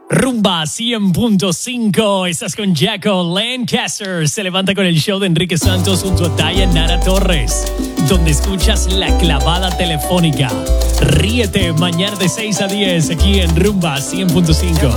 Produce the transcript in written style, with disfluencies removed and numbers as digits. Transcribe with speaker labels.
Speaker 1: Rumba 100.5, estás con Jaco Lancaster. Se levanta con el show de Enrique Santos junto a Dayanara Torres, donde escuchas la clavada telefónica. Ríete mañana de 6 a 10 aquí en Rumba 100.5.